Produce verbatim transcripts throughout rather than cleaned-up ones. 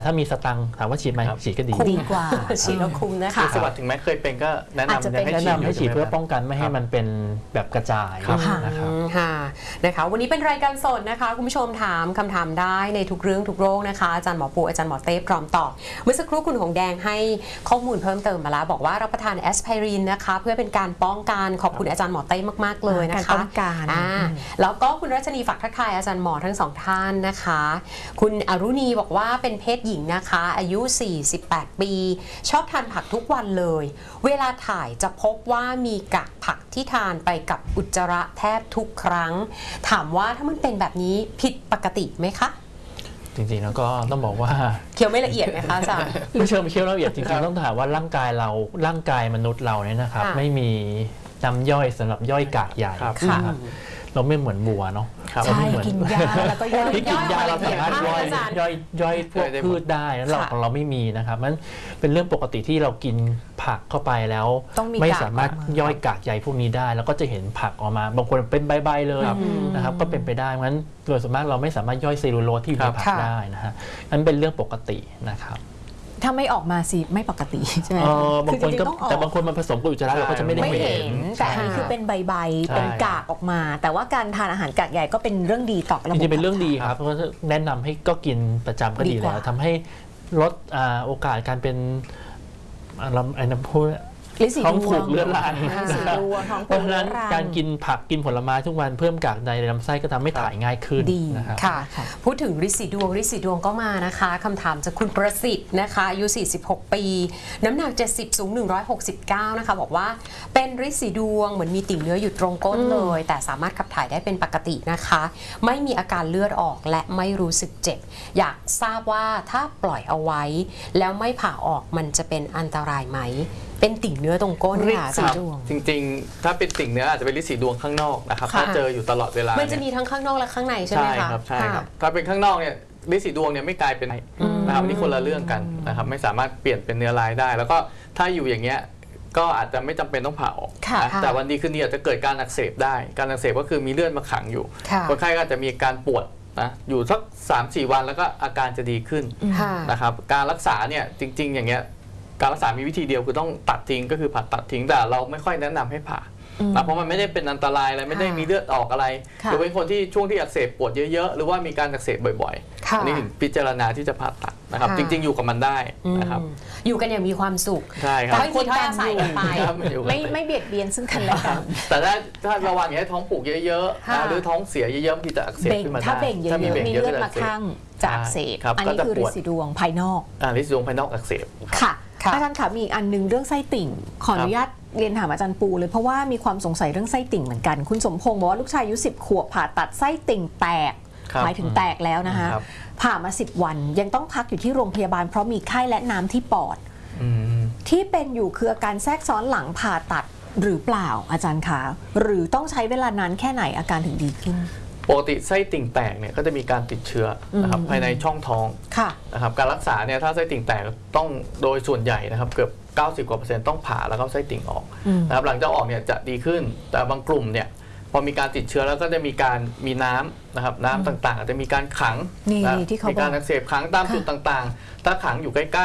ถ้ามีสตังค์ถามว่าฉีดไหมฉีดก็ดีดีกว่าฉีดแล้วคุ้มนะคะสวัสดิ์ถึงแม้เคยเป็นก็แนะนำให้ฉีดให้ฉีดเพื่อป้องกันไม่ให้มันเป็นแบบกระจายนะครับค่ะนะคะวันนี้เป็นรายการสดนะคะคุณผู้ชมถามคำถามได้ในทุกเรื่องทุกโรคนะคะอาจารย์หมอปูอาจารย์หมอเต้พร้อมตอบเมื่อสักครู่คุณหงแดงให้ข้อมูลเพิ่มเติมมาแล้วบอกว่ารับประทานแอสไพรินนะคะเพื่อเป็นการป้องกันขอบคุณอาจารย์หมอเต้มากๆเลยนะคะป้องกันแล้วก็คุณรัชนีฝากทักทายอาจารย์หมอทั้งสองท่านนะคะคุณอรุณีบอกว่าเป็นเพศหญิงนะคะอายุสี่สิบแปดปีชอบทานผักทุกวันเลยเวลาถ่ายจะพบว่ามีกากผักที่ทานไปกับอุจจาระแทบทุกครั้งถามว่าถ้ามันเป็นแบบนี้ผิดปกติไหมคะจริงๆแล้วก็ต้องบอกว่าเคี้ยวไม่ละเอียดไหมคะอาจารย์ไม่เชิงไม่เคี้ยวละเอียดจริงๆต้องถามว่าร่างกายเราร่างกายมนุษย์เราเนี่ยนะครับไม่มีน้ำย่อยสำหรับย่อยกากใหญ่ครับเราไม่เหมือนวัวเนาะใช่กินยาแล้วก็ย่อยกินยาเราสามารถย่อยย่อยย่อยพวกพืชได้แล้วเราของเราไม่มีนะครับมันเป็นเรื่องปกติที่เรากินผักเข้าไปแล้วไม่สามารถย่อยกากใยพวกนี้ได้แล้วก็จะเห็นผักออกมาบางคนเป็นใบๆเลยนะครับก็เป็นไปได้งั้นโดยส่วนมากเราไม่สามารถย่อยเซลลูโลสที่อยู่ในผักได้นะฮะนั่นเป็นเรื่องปกตินะครับถ้าไม่ออกมาสิไม่ปกติใช่ไหมบางคนก็แต่บางคนมันผสมกับอุจจาระเราก็จะไม่ได้เห็นแต่อันนี้คือเป็นใบๆเป็นกากออกมาแต่ว่าการทานอาหารกากใหญ่ก็เป็นเรื่องดีต่อระบบจริงๆเป็นเรื่องดีครับเพราะแนะนำให้ก็กินประจำก็ดีแล้วทำให้ลดโอกาสการเป็นอะไรนะพูดท้องผูกเลือดลางเพราะฉะนั้นการกินผักกินผลไม้ทุกวันเพิ่มกากใยในลำไส้ก็ทำให้ถ่ายง่ายขึ้นนะครับค่ะพูดถึงฤทธิ์สีดวงฤทธิ์สีดวงก็มานะคะคำถามจากคุณประสิทธิ์นะคะอายุสี่สิบหกปีน้ำหนักเจ็ดสิบสูงหนึ่งร้อยหกสิบเก้านะคะบอกว่าเป็นฤทธิ์สีดวงเหมือนมีติ่งเนื้ออยู่ตรงก้นเลยแต่สามารถขับถ่ายได้เป็นปกตินะคะไม่มีอาการเลือดออกและไม่รู้สึกเจ็บอยากทราบว่าถ้าปล่อยเอาไว้แล้วไม่ผ่าออกมันจะเป็นอันตรายไหมเป็นติ่งเนื้อตรงก้นค่ะสีดวงจริงๆถ้าเป็นติ่งเนื้ออาจจะเป็นฤทธิ์สีดวงข้างนอกนะครับถ้าเจออยู่ตลอดเวลามันจะมีทั้งข้างนอกและข้างในใช่ไหมคะใช่ครับใช่ครับถ้าเป็นข้างนอกเนี่ยฤทธิ์สีดวงเนี่ยไม่กลายเป็นนะครับนี่คนละเรื่องกันนะครับไม่สามารถเปลี่ยนเป็นเนื้อลายได้แล้วก็ถ้าอยู่อย่างเงี้ยก็อาจจะไม่จำเป็นต้องผ่าออกแต่วันดีคืนดีอาจจะเกิดการอักเสบได้การอักเสบก็คือมีเลือดมาขังอยู่คนไข้ก็อาจจะมีการปวดนะอยู่สัก สามสี่ วันแล้วก็อาการจะดีขึ้นนะครับการรักษาเนี่ยจริงๆอย่างเงี้ยการรักษามีวิธีเดียวคือต้องตัดทิ้งก็คือผ่าตัดทิ้งแต่เราไม่ค่อยแนะนำให้ผ่าเพราะมันไม่ได้เป็นอันตรายอะไรไม่ได้มีเลือดออกอะไรหรือเป็นคนที่ช่วงที่อักเสบปวดเยอะๆหรือว่ามีการอักเสบบ่อยๆอันนี้ถึงพิจารณาที่จะผ่าตัดนะครับจริงๆอยู่กับมันได้นะครับอยู่กันอย่างมีความสุขใช่ครับไม่คนอาศัยกันไปไม่ไม่เบียดเบียนซึ่งกันและกันแต่ถ้าถ้าระวังอย่างให้ท้องผูกเยอะๆหรือท้องเสียเยอะๆที่จะอักเสบขึ้นมาได้ถ้าเบ่งเยอะๆมีเลือดมาข้างจะอักเสบอันนี้คือฤทธิ์สีดวงภายนอกฤทธิ์สีดวงภายนอกอักเสบค่ะอาจารย์ค่ะมีอีกอันนึงเรื่องไส้ติ่งขออนุญาตเรียนถามอาจารย์ปูเลยเพราะว่ามีความสงสัยเรื่องไส้ติ่งเหมือนกันคุณสมพงศ์บอกว่าลูกชายอายุสิบขวบผ่าตัดไส้ติ่งแตกหมายถึงแตกแล้วนะคะผ่ามาสิบวันยังต้องพักอยู่ที่โรงพยาบาลเพราะมีไข้และน้ำที่ปอดที่เป็นอยู่คืออาการแทรกซ้อนหลังผ่าตัดหรือเปล่าอาจารย์คะหรือต้องใช้เวลานานแค่ไหนอาการถึงดีขึ้นปกติไส้ติ่งแตกเนี่ยก็จะมีการติดเชื้อนะครับภายในช่องท้องนะครับการรักษาเนี่ยถ้าไส้ติ่งแตกต้องโดยส่วนใหญ่นะครับเกือบเก้าสิบกว่าเปอร์เซ็นต์ต้องผ่าแล้วก็ไส้ติ่งออกนะครับหลังจากออกเนี่ยจะดีขึ้นแต่บางกลุ่มเนี่ยพอมีการติดเชื้อแล้วก็จะมีการมีน้ำนะครับน้ำต่างๆอาจจะมีการขังมีการอักเสบขังตามจุดต่างๆถ้าขังอยู่ใกล้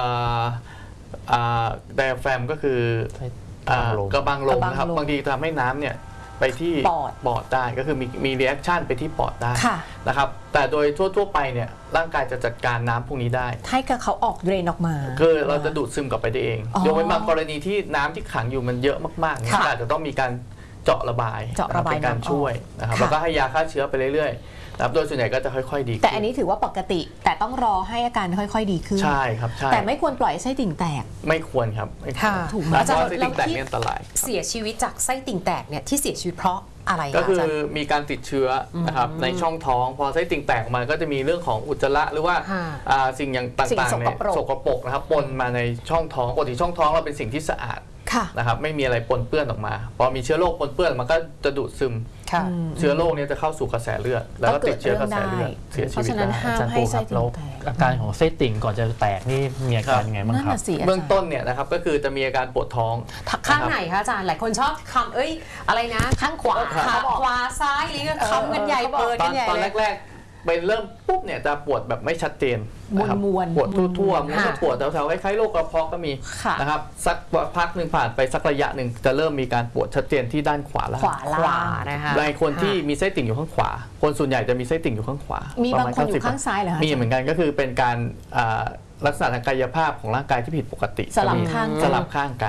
ๆไดอะแฟรมก็คือกระบังลมนะครับบางทีทำให้น้ำเนี่ยไปที่ปอดได้ก็คือมีมีรีแอคชั่นไปที่ปอดได้นะครับแต่โดยทั่วๆไปเนี่ยร่างกายจะจัดการน้ำพวกนี้ได้ให้กับเขาออกเดรนออกมาคือเราจะดูดซึมกลับไปได้เองยกเว้นบางกรณีที่น้ำที่ขังอยู่มันเยอะมากๆเนี่ยอาจจะต้องมีการเจาะระบายเป็นการช่วยนะครับแล้วก็ให้ยาฆ่าเชื้อไปเรื่อยๆนะครับโดยส่วนใหญ่ก็จะค่อยๆดีแต่อันนี้ถือว่าปกติแต่ต้องรอให้อาการค่อยๆดีขึ้นใช่ครับใช่แต่ไม่ควรปล่อยไส้ติ่งแตกไม่ควรครับถูกไหมอาจารย์ไส้ติ่งแตกนี่อันตรายเสียชีวิตจากไส้ติ่งแตกเนี่ยที่เสียชีวิตเพราะอะไรก็คือมีการติดเชื้อนะครับในช่องท้องพอไส้ติ่งแตกออกมาก็จะมีเรื่องของอุจจาระหรือว่าสิ่งอย่างต่างๆในสกปรกนะครับปนมาในช่องท้องปกติช่องท้องเราเป็นสิ่งที่สะอาดนะครับไม่มีอะไรปนเปื้อนออกมาพอมีเชื้อโรคปนเปื้อนมันก็จะดูดซึมเชื้อโรคนี้จะเข้าสู่กระแสเลือดแล้วก็ติดเชื้อกระแสเลือดเสียชีวิตได้อาจารย์ปูครับแล้วอาการของไส้ติ่งก่อนจะแตกนี่มีอาการยังไงบ้างครับเบื้องต้นเนี่ยนะครับก็คือจะมีอาการปวดท้องข้างไหนคะอาจารย์หลายคนชอบคำเอ้ยอะไรนะข้างขวาขาขวาซ้ายอะไรเงี้ยคำกันใหญ่เปิดกันใหญ่ตอนแรกเป็นเริ่มปุ๊บเนี่ยจะปวดแบบไม่ชัดเจนนะครับมวนๆปวดทั่วๆมันก็ปวดแถวๆคล้ายๆโรคกระเพาะก็มีค่ะนะครับสักพักหนึ่งผ่านไปสักระยะหนึ่งจะเริ่มมีการปวดชัดเจนที่ด้านขวาล่างขวาล่างขวานะคะในคนที่มีไส้ติ่งอยู่ข้างขวา คนส่วนใหญ่จะมีไส้ติ่งอยู่ข้างขวามีประบางมาณคนอยู่เก้สิบข้างซ้ายเหรอคะมีเหมือนกันก็คือเป็นการอ่าลักษณะทางกายภาพของร่างกายที่ผิดปกติสลับมีข้างสลับข้างกัน